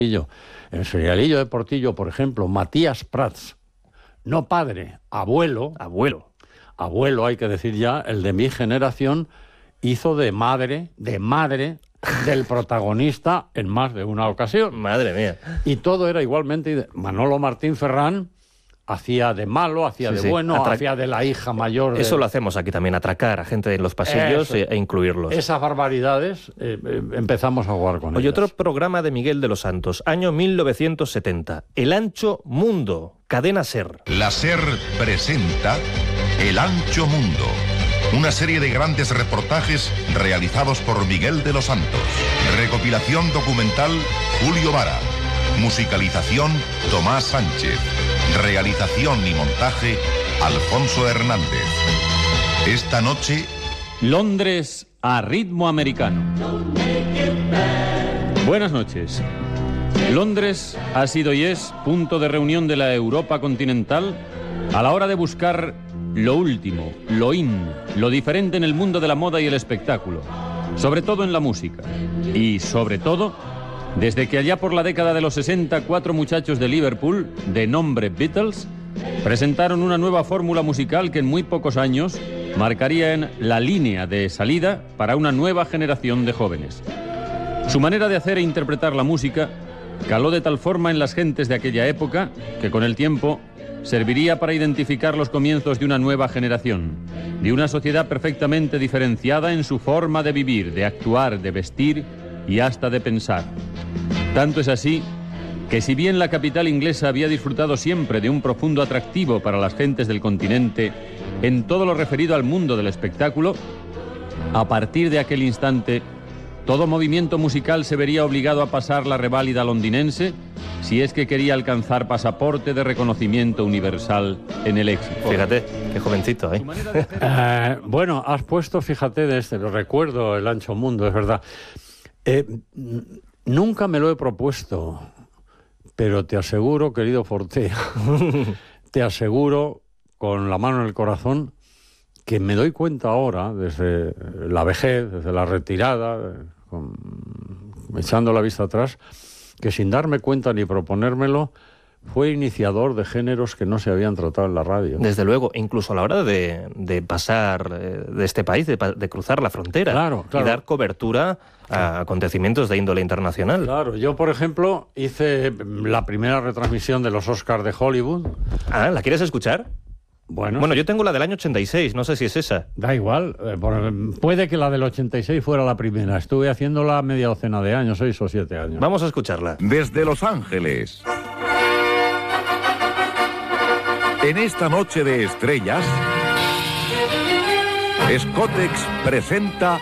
En Serialillo de Portillo, por ejemplo, Matías Prats, no padre, abuelo, hay que decir ya, el de mi generación, hizo de madre del protagonista en más de una ocasión. Madre mía. Y todo era igualmente... Manolo Martín Ferrán hacía de malo, hacía de bueno, hacía de la hija mayor... Eso lo hacemos aquí también, atracar a gente en los pasillos e incluirlos. Esas barbaridades empezamos a jugar con ellas. Oye, otro programa de Miguel de los Santos, año 1970, El Ancho Mundo, Cadena SER. La SER presenta El Ancho Mundo, una serie de grandes reportajes realizados por Miguel de los Santos. Recopilación documental, Julio Vara. Musicalización, Tomás Sánchez. Realización y montaje, Alfonso Hernández. Esta noche... Londres a ritmo americano. Buenas noches. Londres ha sido y es punto de reunión de la Europa continental a la hora de buscar lo último, lo lo diferente en el mundo de la moda y el espectáculo, sobre todo en la música. Y sobre todo, desde que allá por la década de los 60, 4 muchachos de Liverpool, de nombre Beatles, presentaron una nueva fórmula musical que en muy pocos años marcaría la línea de salida para una nueva generación de jóvenes. Su manera de hacer e interpretar la música caló de tal forma en las gentes de aquella época que con el tiempo serviría para identificar los comienzos de una nueva generación, de una sociedad perfectamente diferenciada en su forma de vivir, de actuar, de vestir y hasta de pensar. Tanto es así que si bien la capital inglesa había disfrutado siempre de un profundo atractivo para las gentes del continente en todo lo referido al mundo del espectáculo, a partir de aquel instante todo movimiento musical se vería obligado a pasar la reválida londinense si es que quería alcanzar pasaporte de reconocimiento universal en el éxito. Fíjate, qué jovencito, ¿eh? Bueno, has puesto, fíjate, lo recuerdo, El Ancho Mundo, es verdad. Nunca me lo he propuesto, pero te aseguro, querido Fortea, te aseguro, con la mano en el corazón, que me doy cuenta ahora, desde la vejez, desde la retirada, echando la vista atrás, que sin darme cuenta ni proponérmelo, fue iniciador de géneros que no se habían tratado en la radio. Desde luego, incluso a la hora de pasar de este país, de cruzar la frontera, claro. Y dar cobertura a acontecimientos de índole internacional. Claro, yo por ejemplo hice la primera retransmisión de los Oscars de Hollywood. Ah, ¿la quieres escuchar? Bueno, yo tengo la del año 86, no sé si es esa. Da igual, puede que la del 86 fuera la primera. Estuve haciéndola media docena de años, 6 o 7 años. Vamos a escucharla. Desde Los Ángeles. En esta noche de estrellas, Scotex presenta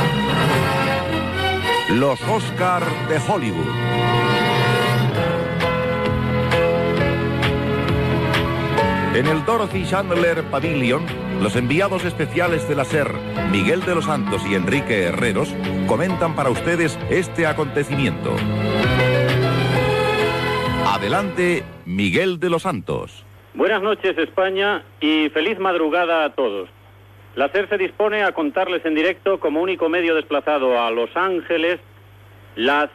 los Oscar de Hollywood. En el Dorothy Chandler Pavilion, los enviados especiales de la SER, Miguel de los Santos y Enrique Herreros, comentan para ustedes este acontecimiento. Adelante, Miguel de los Santos. Buenas noches, España, y feliz madrugada a todos. La SER se dispone a contarles en directo, como único medio desplazado a Los Ángeles, la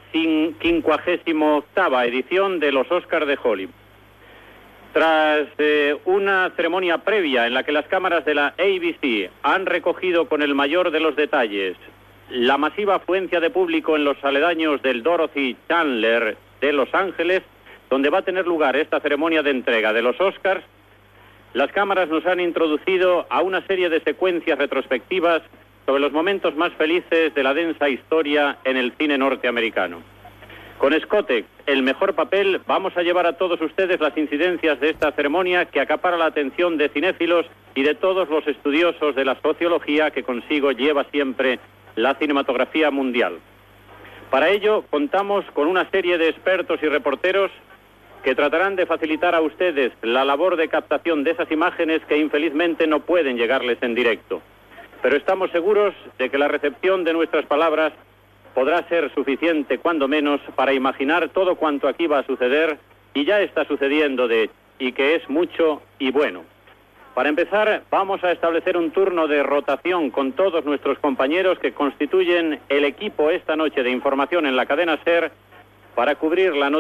58ª edición de los Oscars de Hollywood. Tras una ceremonia previa en la que las cámaras de la ABC han recogido con el mayor de los detalles la masiva afluencia de público en los aledaños del Dorothy Chandler de Los Ángeles, donde va a tener lugar esta ceremonia de entrega de los Oscars, las cámaras nos han introducido a una serie de secuencias retrospectivas sobre los momentos más felices de la densa historia en el cine norteamericano. Con Scotex, el mejor papel, vamos a llevar a todos ustedes las incidencias de esta ceremonia que acapara la atención de cinéfilos y de todos los estudiosos de la sociología que consigo lleva siempre la cinematografía mundial. Para ello, contamos con una serie de expertos y reporteros que tratarán de facilitar a ustedes la labor de captación de esas imágenes que infelizmente no pueden llegarles en directo. Pero estamos seguros de que la recepción de nuestras palabras podrá ser suficiente, cuando menos, para imaginar todo cuanto aquí va a suceder, y ya está sucediendo y que es mucho y bueno. Para empezar, vamos a establecer un turno de rotación con todos nuestros compañeros que constituyen el equipo esta noche de información en la cadena SER para cubrir la noche